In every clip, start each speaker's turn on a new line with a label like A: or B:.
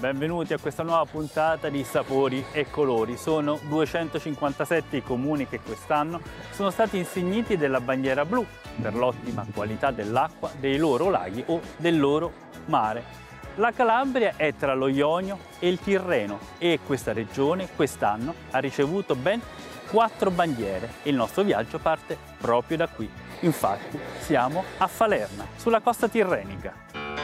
A: benvenuti a questa nuova puntata di Sapori e Colori. Sono 257 i comuni che quest'anno sono stati insigniti della bandiera blu per l'ottima qualità dell'acqua dei loro laghi o del loro mare. La Calabria è tra lo Ionio e il Tirreno e questa regione quest'anno ha ricevuto ben 4 bandiere e il nostro viaggio parte proprio da qui. Infatti siamo a Falerna, sulla costa tirrenica.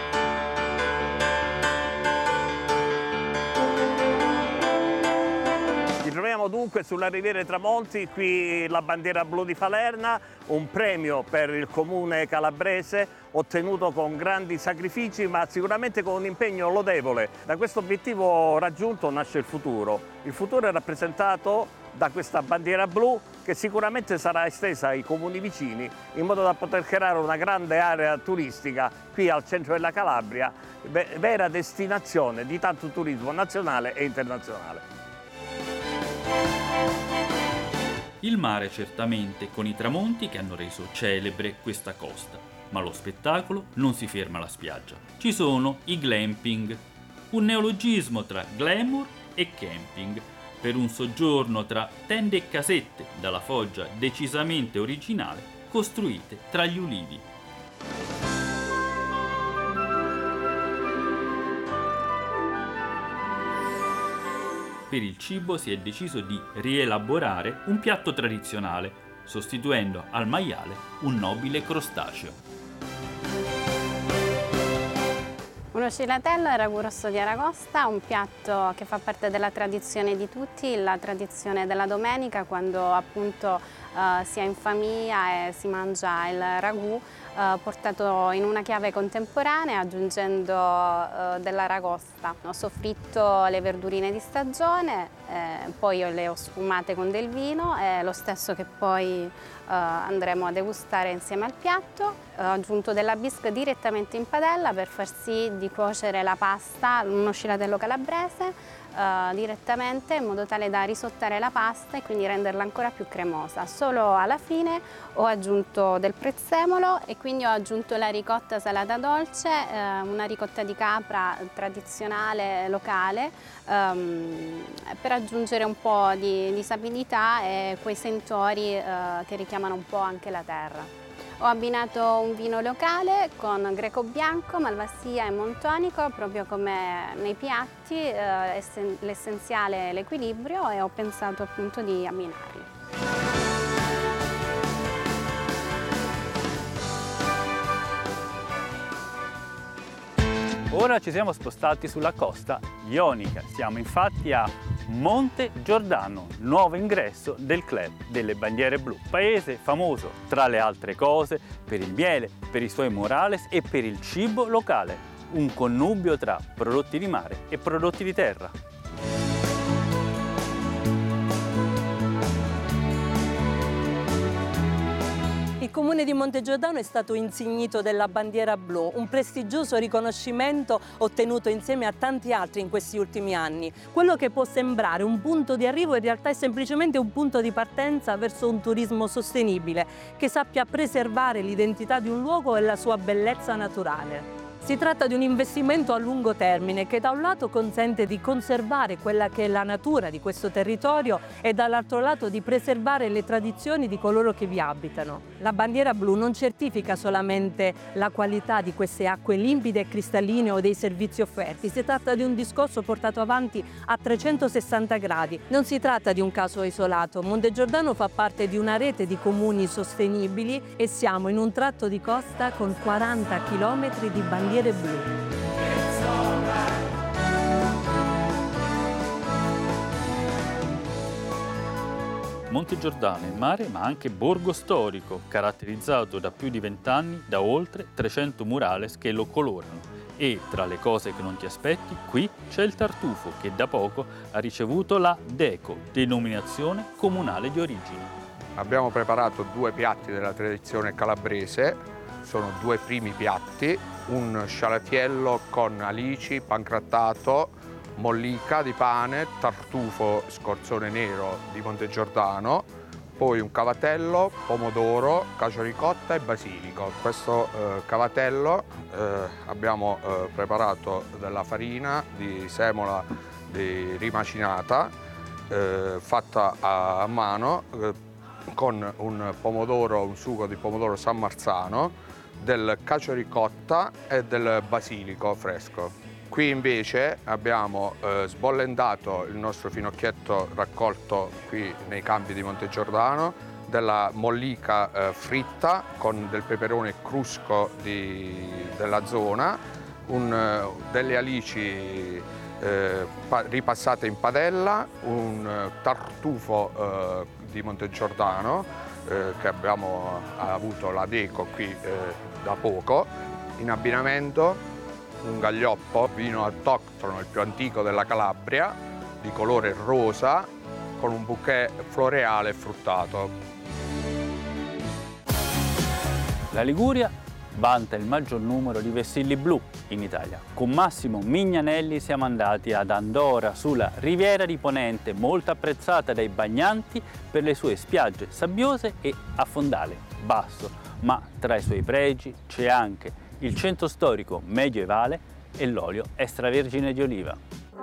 B: Ci troviamo dunque sulla Riviera dei Tramonti, qui la bandiera blu di Falerna, un premio per il comune calabrese ottenuto con grandi sacrifici ma sicuramente con un impegno lodevole. Da questo obiettivo raggiunto nasce il futuro. Il futuro è rappresentato da questa bandiera blu che sicuramente sarà estesa ai comuni vicini in modo da poter creare una grande area turistica qui al centro della Calabria, vera destinazione di tanto turismo nazionale e internazionale.
C: Il mare certamente, con i tramonti che hanno reso celebre questa costa, ma lo spettacolo non si ferma alla spiaggia. Ci sono i glamping, un neologismo tra glamour e camping, per un soggiorno tra tende e casette dalla foggia decisamente originale, costruite tra gli ulivi. Per il cibo si è deciso di rielaborare un piatto tradizionale, sostituendo al maiale un nobile crostaceo.
D: Uno sfilatello è ragù rosso di aragosta, un piatto che fa parte della tradizione di tutti, la tradizione della domenica, quando appunto si è in famiglia e si mangia il ragù portato in una chiave contemporanea aggiungendo dell'aragosta. Ho soffritto le verdurine di stagione, poi le ho sfumate con del vino, lo stesso che poi andremo a degustare insieme al piatto. Ho aggiunto della bisque direttamente in padella per far sì di cuocere la pasta, uno sfilatello calabrese, direttamente in modo tale da risottare la pasta e quindi renderla ancora più cremosa. Solo alla fine ho aggiunto del prezzemolo e quindi ho aggiunto la ricotta salata dolce, una ricotta di capra tradizionale locale, per aggiungere un po' di sapidità e quei sentori che richiamano un po' anche la terra. Ho abbinato un vino locale con greco bianco, malvasia e montonico, proprio come nei piatti, l'essenziale è l'equilibrio e ho pensato appunto di abbinarli.
A: Ora ci siamo spostati sulla costa ionica, siamo infatti a Monte Giordano, nuovo ingresso del club delle bandiere blu, paese famoso tra le altre cose per il miele, per i suoi murales e per il cibo locale, un connubio tra prodotti di mare e prodotti di terra.
E: Il comune di Monte Giordano è stato insignito della bandiera blu, un prestigioso riconoscimento ottenuto insieme a tanti altri in questi ultimi anni. Quello che può sembrare un punto di arrivo in realtà è semplicemente un punto di partenza verso un turismo sostenibile che sappia preservare l'identità di un luogo e la sua bellezza naturale. Si tratta di un investimento a lungo termine che da un lato consente di conservare quella che è la natura di questo territorio e dall'altro lato di preservare le tradizioni di coloro che vi abitano. La bandiera blu non certifica solamente la qualità di queste acque limpide e cristalline o dei servizi offerti, si tratta di un discorso portato avanti a 360 gradi. Non si tratta di un caso isolato, Monte Giordano fa parte di una rete di comuni sostenibili e siamo in un tratto di costa con 40 km di bandiere blu.
A: Monte Giordano è mare ma anche borgo storico, caratterizzato da più di 20 anni da oltre 300 murales che lo colorano. E tra le cose che non ti aspetti, qui c'è il tartufo che da poco ha ricevuto la DECO, denominazione comunale di origine.
F: Abbiamo preparato 2 piatti della tradizione calabrese, sono 2 primi piatti, un scialatiello con alici, pancrattato, mollica di pane, tartufo scorzone nero di Monte Giordano, poi un cavatello, pomodoro, cacio ricotta e basilico. Questo cavatello abbiamo preparato della farina di semola rimacinata, fatta a mano, con un sugo di pomodoro San Marzano, del cacio ricotta e del basilico fresco. Qui invece abbiamo sbollentato il nostro finocchietto raccolto qui nei campi di Montegiordano, della mollica fritta con del peperone crusco della zona, delle alici ripassate in padella, un tartufo di Montegiordano che abbiamo avuto la deco qui da poco, in abbinamento un gaglioppo, vino autoctono, il più antico della Calabria, di colore rosa, con un bouquet floreale e fruttato.
A: La Liguria vanta il maggior numero di vessilli blu in Italia. Con Massimo Mignanelli siamo andati ad Andora, sulla Riviera di Ponente, molto apprezzata dai bagnanti per le sue spiagge sabbiose e a fondale basso. Ma tra i suoi pregi c'è anche il centro storico medievale e l'olio extravergine di oliva.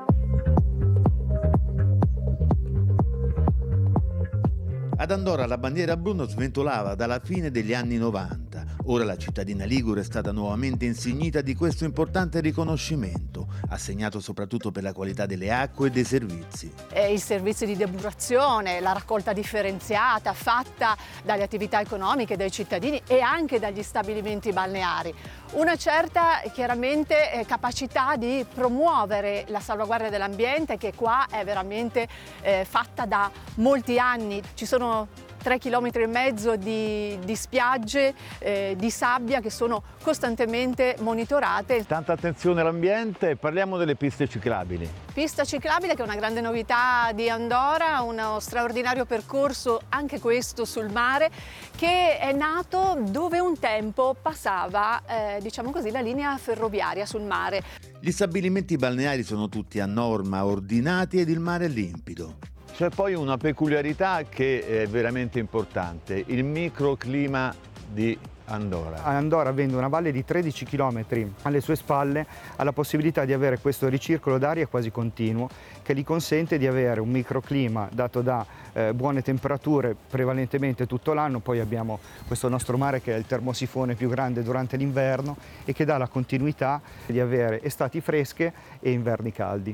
G: Ad Andora la bandiera blu non sventolava dalla fine degli anni 90. Ora la cittadina ligure è stata nuovamente insignita di questo importante riconoscimento, assegnato soprattutto per la qualità delle acque e dei servizi.
H: I servizi di depurazione, la raccolta differenziata fatta dalle attività economiche, dai cittadini e anche dagli stabilimenti balneari. Una certa chiaramente capacità di promuovere la salvaguardia dell'ambiente, che qua è veramente fatta da molti anni. Ci sono 3,5 km di spiagge di sabbia che sono costantemente monitorate.
I: Tanta attenzione all'ambiente, parliamo delle piste ciclabili.
H: Pista ciclabile che è una grande novità di Andora, uno straordinario percorso anche questo sul mare, che è nato dove un tempo passava diciamo così, la linea ferroviaria sul mare.
G: Gli stabilimenti balneari sono tutti a norma, ordinati ed il mare è limpido.
I: C'è poi una peculiarità che è veramente importante, il microclima di Andora.
J: Andora, avendo una valle di 13 km alle sue spalle, ha la possibilità di avere questo ricircolo d'aria quasi continuo che gli consente di avere un microclima dato da buone temperature prevalentemente tutto l'anno. Poi abbiamo questo nostro mare che è il termosifone più grande durante l'inverno e che dà la continuità di avere estati fresche e inverni caldi.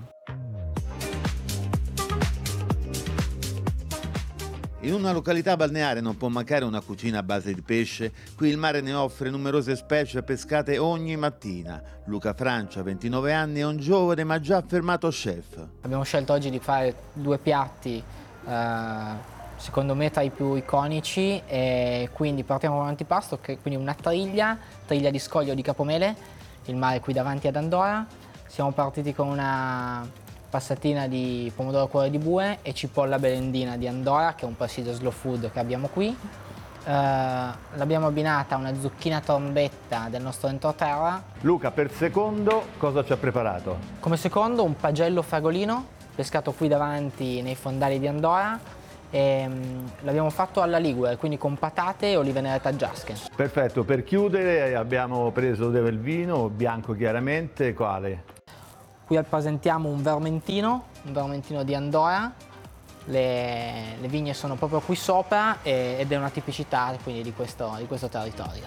G: In una località balneare non può mancare una cucina a base di pesce. Qui il mare ne offre numerose specie pescate ogni mattina. Luca Francia, 29 anni, è un giovane ma già affermato chef.
K: Abbiamo scelto oggi di fare 2 piatti, secondo me tra i più iconici, e quindi partiamo con un antipasto, quindi una triglia di scoglio di Capomele, il mare qui davanti ad Andora. Siamo partiti con una passatina di pomodoro cuore di bue e cipolla belendina di Andora, che è un presidio slow food che abbiamo qui. L'abbiamo abbinata a una zucchina trombetta del nostro entroterra.
I: Luca, per secondo cosa ci ha preparato?
K: Come secondo un pagello fragolino, pescato qui davanti nei fondali di Andora. L'abbiamo fatto alla ligure, quindi con patate e olive nere taggiasche.
I: Perfetto, per chiudere abbiamo preso del vino, bianco chiaramente, quale?
K: Qui presentiamo un vermentino di Andora. Le vigne sono proprio qui sopra ed è una tipicità quindi di questo territorio.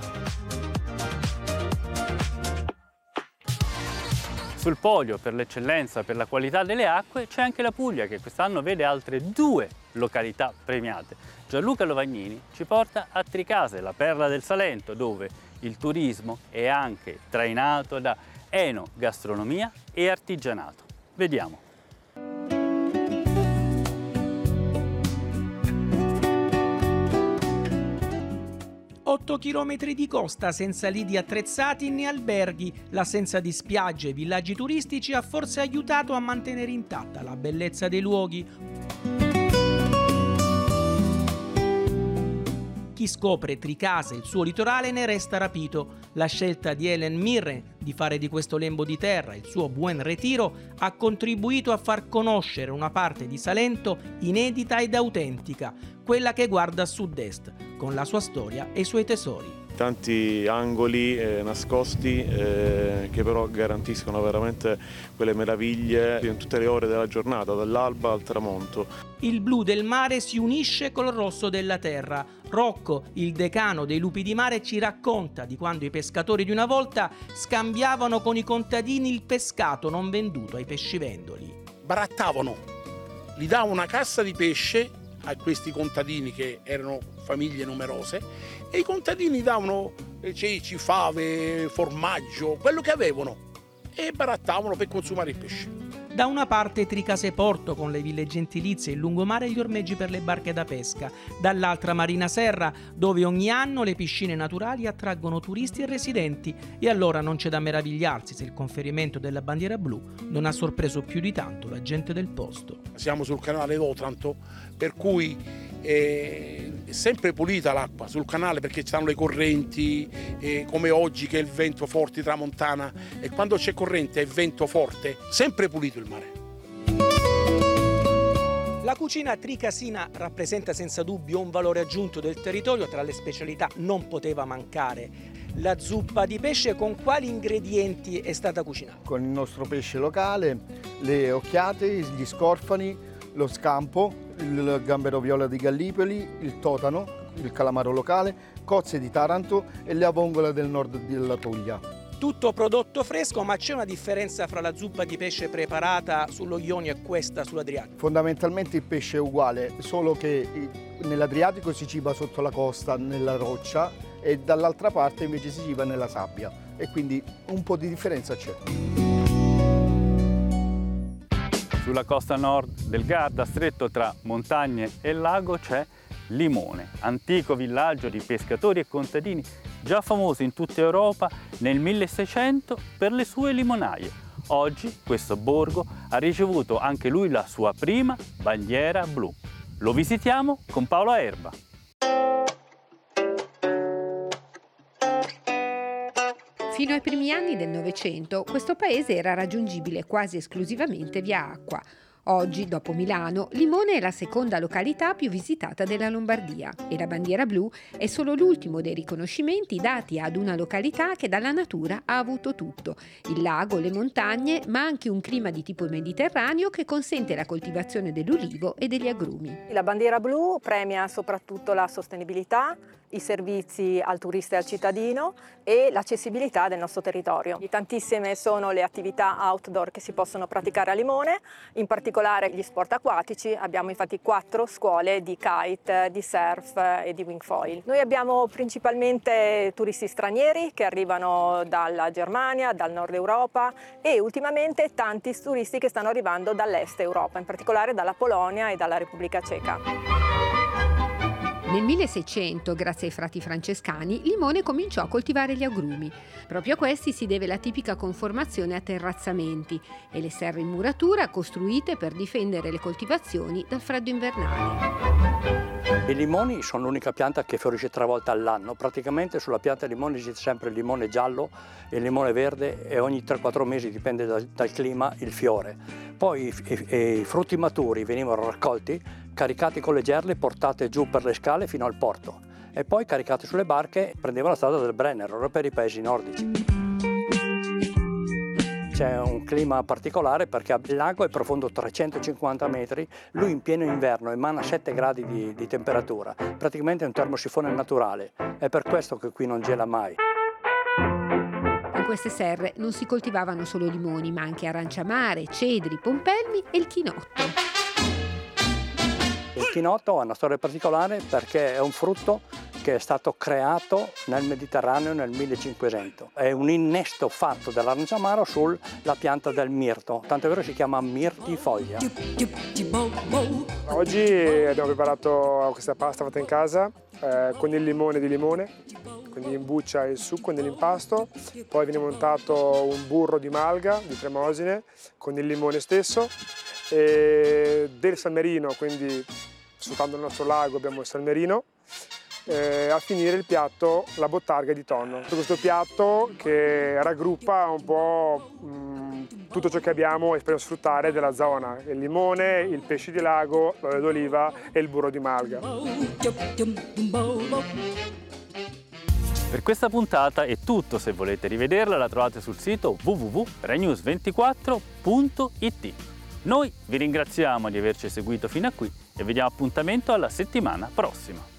A: Sul podio per l'eccellenza, per la qualità delle acque, c'è anche la Puglia, che quest'anno vede altre 2 località premiate. Gianluca Lovagnini ci porta a Tricase, la perla del Salento, dove il turismo è anche trainato da enogastronomia e artigianato. Vediamo.
L: 8 chilometri di costa senza lidi attrezzati né alberghi. L'assenza di spiagge e villaggi turistici ha forse aiutato a mantenere intatta la bellezza dei luoghi. Chi scopre Tricase e il suo litorale ne resta rapito. La scelta di Helen Mirren di fare di questo lembo di terra il suo Buen Retiro ha contribuito a far conoscere una parte di Salento inedita ed autentica, quella che guarda a sud-est, con la sua storia e i suoi tesori.
M: Tanti angoli nascosti che però garantiscono veramente quelle meraviglie in tutte le ore della giornata, dall'alba al tramonto.
L: Il blu del mare si unisce col rosso della terra. Rocco, il decano dei lupi di mare, ci racconta di quando i pescatori di una volta scambiavano con i contadini il pescato non venduto ai pescivendoli.
N: Barattavano, gli davano una cassa di pesce a questi contadini che erano famiglie numerose e i contadini davano ceci, fave, formaggio, quello che avevano e barattavano per consumare il pesce.
L: Da una parte Tricase Porto con le ville gentilizie, il lungomare e gli ormeggi per le barche da pesca, dall'altra Marina Serra, dove ogni anno le piscine naturali attraggono turisti e residenti, e allora non c'è da meravigliarsi se il conferimento della bandiera blu non ha sorpreso più di tanto la gente del posto.
N: Siamo sul canale d'Otranto, per cui è sempre pulita l'acqua sul canale perché ci sono le correnti, come oggi che è il vento forte tramontana, e quando c'è corrente e vento forte, sempre pulito il mare.
L: La cucina tricasina rappresenta senza dubbio un valore aggiunto del territorio. Tra le specialità non poteva mancare la zuppa di pesce. Con quali ingredienti è stata cucinata?
O: Con il nostro pesce locale, le occhiate, gli scorfani, lo scampo, il gambero viola di Gallipoli, il totano, il calamaro locale, cozze di Taranto e la vongola del nord della Puglia.
L: Tutto prodotto fresco, ma c'è una differenza fra la zuppa di pesce preparata sullo Ionio e questa sull'Adriatico?
O: Fondamentalmente il pesce è uguale, solo che nell'Adriatico si ciba sotto la costa, nella roccia, e dall'altra parte invece si ciba nella sabbia, e quindi un po' di differenza c'è.
A: Sulla costa nord del Garda, stretto tra montagne e lago, c'è Limone, antico villaggio di pescatori e contadini, già famoso in tutta Europa nel 1600 per le sue limonaie. Oggi questo borgo ha ricevuto anche lui la sua prima bandiera blu. Lo visitiamo con Paolo Erba.
P: Fino ai primi anni del Novecento questo paese era raggiungibile quasi esclusivamente via acqua. Oggi, dopo Milano, Limone è la seconda località più visitata della Lombardia e la bandiera blu è solo l'ultimo dei riconoscimenti dati ad una località che dalla natura ha avuto tutto: il lago, le montagne, ma anche un clima di tipo mediterraneo che consente la coltivazione dell'ulivo e degli agrumi.
Q: La bandiera blu premia soprattutto la sostenibilità, i servizi al turista e al cittadino e l'accessibilità del nostro territorio. Tantissime sono le attività outdoor che si possono praticare a Limone, in particolare gli sport acquatici. Abbiamo infatti 4 scuole di kite, di surf e di wingfoil. Noi abbiamo principalmente turisti stranieri che arrivano dalla Germania, dal nord Europa, e ultimamente tanti turisti che stanno arrivando dall'est Europa, in particolare dalla Polonia e dalla Repubblica Ceca.
P: Nel 1600, grazie ai frati francescani, Limone cominciò a coltivare gli agrumi. Proprio a questi si deve la tipica conformazione a terrazzamenti e le serre in muratura costruite per difendere le coltivazioni dal freddo invernale.
R: I limoni sono l'unica pianta che fiorisce 3 volte all'anno. Praticamente sulla pianta di limone esiste sempre il limone giallo e il limone verde, e ogni 3-4 mesi, dipende dal clima, il fiore. Poi i frutti maturi venivano raccolti, caricati con le gerle, portate giù per le scale fino al porto, e poi caricati sulle barche prendevano la strada del Brennero per i paesi nordici. C'è un clima particolare perché il lago è profondo 350 metri, lui in pieno inverno emana 7 gradi di temperatura, praticamente è un termosifone naturale, è per questo che qui non gela mai.
P: In queste serre non si coltivavano solo limoni, ma anche aranciamare, cedri, pompelmi e il chinotto.
R: Il chinotto ha una storia particolare perché è un frutto che è stato creato nel Mediterraneo nel 1500. È un innesto fatto dall'aranciamaro sulla pianta del mirto, tanto è vero che si chiama mirtifoglia.
S: Oggi abbiamo preparato questa pasta fatta in casa con il limone di limone, quindi in buccia il succo nell'impasto, poi viene montato un burro di malga, di Tremosine, con il limone stesso, e del salmerino, quindi sfruttando il nostro lago abbiamo il salmerino, a finire il piatto la bottarga di tonno. Questo piatto che raggruppa un po' tutto ciò che abbiamo e per sfruttare della zona: il limone, il pesce di lago, l'olio d'oliva e il burro di malga.
A: Per questa puntata è tutto. Se volete rivederla la trovate sul sito www.rainews24.it. Noi vi ringraziamo di averci seguito fino a qui e vi diamo appuntamento alla settimana prossima.